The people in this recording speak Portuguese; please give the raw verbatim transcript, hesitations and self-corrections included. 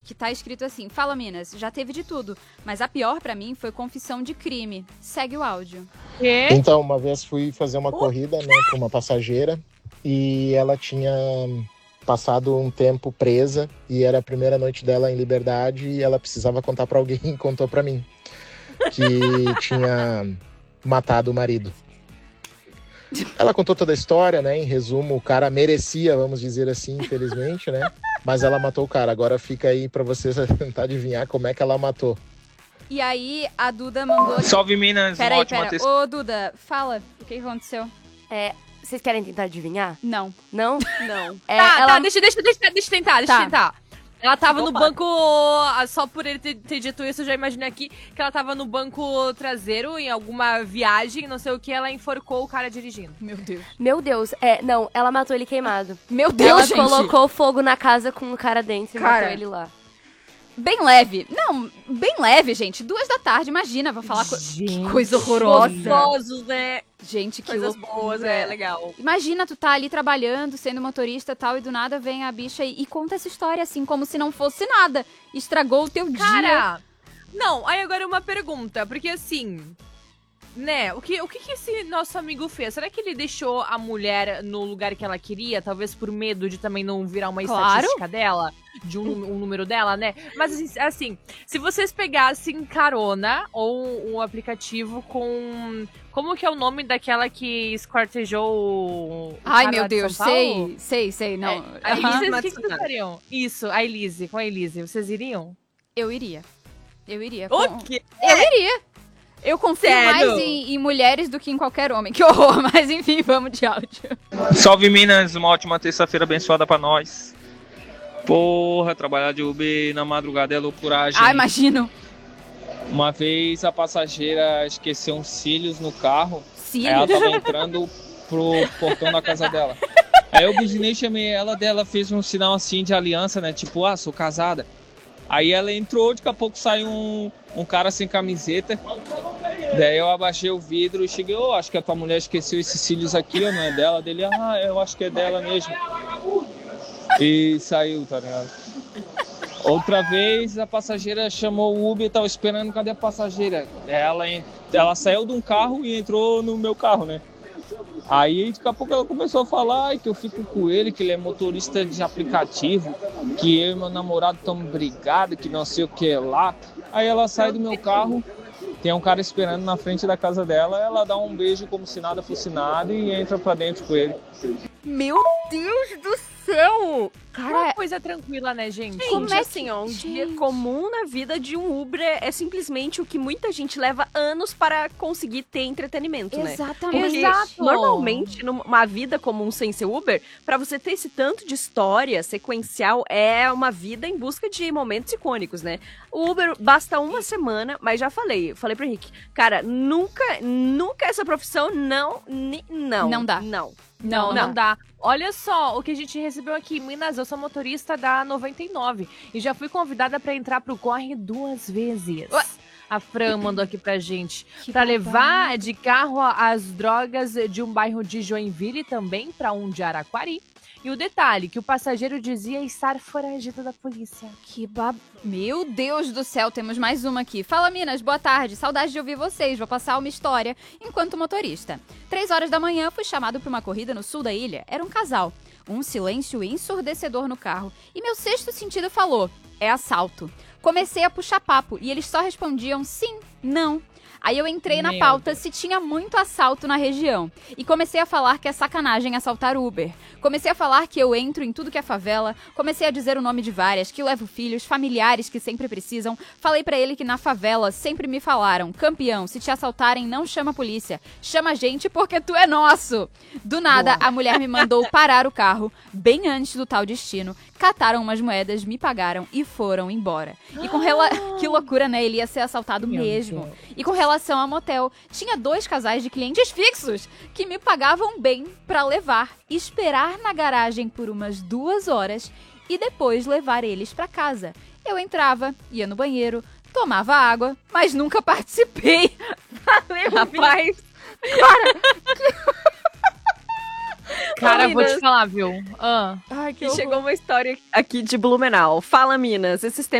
que tá escrito assim: Fala, Minas, já teve de tudo, mas a pior pra mim foi confissão de crime. Segue o áudio. Quê? Então, uma vez fui fazer uma corrida, né, com uma passageira e ela tinha passado um tempo presa e era a primeira noite dela em liberdade e ela precisava contar pra alguém e contou pra mim que tinha matado o marido. Ela contou toda a história, né? Em resumo, o cara merecia, vamos dizer assim, infelizmente, né? Mas ela matou o cara. Agora fica aí pra vocês tentar adivinhar como é que ela matou. E aí, a Duda mandou... Salve, Minas. Peraí, uma ótima pera. terça- Ô, Duda, fala. O que aconteceu? É, vocês querem tentar adivinhar? Não. Não? Não. É, tá, ela... tá, deixa, deixa, deixa, deixa eu tentar, deixa eu Tá. tentar. Ela tava no Opa. banco, ah, só por ele ter, ter dito isso, eu já imaginei aqui que ela tava no banco traseiro em alguma viagem, não sei o que, ela enforcou o cara dirigindo. Meu Deus. Meu Deus, é, não, ela matou ele queimado. Meu Deus, Ela gente. colocou fogo na casa com o cara dentro e Cara. matou ele lá. Bem leve. Não, bem leve, gente. Duas da tarde, imagina. Vou falar... Co... Que coisa horrorosa. Gostosos, né? Gente, que Coisas loucura. boas, é legal. Imagina, tu tá ali trabalhando, sendo motorista e tal, e do nada vem a bicha e, e conta essa história assim, como se não fosse nada. Estragou o teu dia. Cara, não, aí agora uma pergunta, porque assim, né, o que, o que que esse nosso amigo fez? Será que ele deixou a mulher no lugar que ela queria, talvez por medo de também não virar uma Claro. estatística dela, de um, um número dela, né? Mas assim, assim, se vocês pegassem carona ou um aplicativo com... Como que é o nome daquela que esquartejou o Ai, cara meu lá de Deus, São Paulo? sei, sei, sei, não. A Aham. Elise, o que, que vocês fariam? Isso, a Elise, com a Elise, vocês iriam? Eu iria. Eu iria. O Com- quê? Eu iria. Eu confio Sério? mais em, em mulheres do que em qualquer homem. Que horror, mas enfim, vamos de áudio. Salve, Minas. Uma ótima terça-feira abençoada pra nós. Porra, trabalhar de Uber na madrugada é loucuragem. Ah, imagino. Uma vez a passageira esqueceu uns cílios no carro. Sim. Aí ela tava entrando pro portão da casa dela. Aí eu buzinei, chamei ela dela, fez um sinal assim de aliança, né? Tipo, ah, sou casada. Aí ela entrou, daqui a pouco saiu um, um cara sem camiseta. Daí eu abaixei o vidro e cheguei, ô, oh, acho que a tua mulher esqueceu esses cílios aqui, ó, não é dela? Dele, ah, eu acho que é dela mesmo. E saiu, tá ligado? Outra vez a passageira chamou o Uber, tava esperando, cadê a passageira? Ela, en- ela saiu de um carro e entrou no meu carro, né? Aí daqui a pouco ela começou a falar ai, que eu fico com ele, que ele é motorista de aplicativo, que eu e meu namorado estamos brigados, que não sei o que lá. Aí ela sai do meu carro, tem um cara esperando na frente da casa dela, ela dá um beijo como se nada fosse nada e entra pra dentro com ele. Meu Deus do céu! Uma Cara, coisa tranquila, né, gente? como Como é é assim, ó, um Gente. dia comum na vida de um Uber é é simplesmente o que muita gente leva anos para conseguir ter entretenimento, né? Exatamente. Porque Exato. normalmente, numa vida comum sem ser Uber, pra você ter esse tanto de história sequencial, é uma vida em busca de momentos icônicos, né? O Uber basta uma semana, mas já falei, falei pro Henrique, cara, nunca, nunca essa profissão não, ni- não. Não dá. Não. Não, Não. não dá. Olha só o que a gente recebeu aqui. Minas, eu sou motorista da noventa e nove e já fui convidada pra entrar pro corre duas vezes. Ué? A Fran mandou aqui pra gente. Que Pra babado. levar de carro as drogas de um bairro de Joinville também pra um de Araquari. E o detalhe, que o passageiro dizia estar foragido da polícia. Que bab... Meu Deus do céu, temos mais uma aqui. Fala, Minas, boa tarde. Saudade de ouvir vocês. Vou passar uma história enquanto motorista. Três horas da manhã, fui chamado para uma corrida no sul da ilha. Era um casal. Um silêncio ensurdecedor no carro. E meu sexto sentido falou, é assalto. Comecei a puxar papo e eles só respondiam sim, não. Aí eu entrei na Meu pauta se tinha muito assalto na região. E comecei a falar que é sacanagem assaltar Uber. Comecei a falar que eu entro em tudo que é favela. Comecei a dizer o nome de várias, que levo filhos, familiares que sempre precisam. Falei pra ele que na favela sempre me falaram, campeão, se te assaltarem não chama a polícia. Chama a gente porque tu é nosso. Do nada, Boa. a mulher me mandou parar o carro, bem antes do tal destino. Cataram umas moedas, me pagaram e foram embora. E com rela... Que loucura, né? Ele ia ser assaltado Meu mesmo. Deus. E com relação ao motel, tinha dois casais de clientes fixos que me pagavam bem pra levar, esperar na garagem por umas duas horas e depois levar eles pra casa. Eu entrava, ia no banheiro, tomava água, mas nunca participei. Valeu, Rapaz, cara, vou te Minas. falar, viu? Ah. Ai, que E chegou uma história aqui de Blumenau. Fala, Minas. Esses